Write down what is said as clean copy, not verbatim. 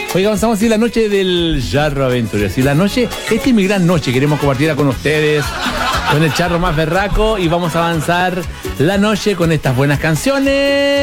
Oiga, avanzamos así la noche del Charro Aventuras. Y la noche, esta es mi gran noche, queremos compartirla con ustedes, con el charro más berraco, y vamos a avanzar la noche con estas buenas canciones.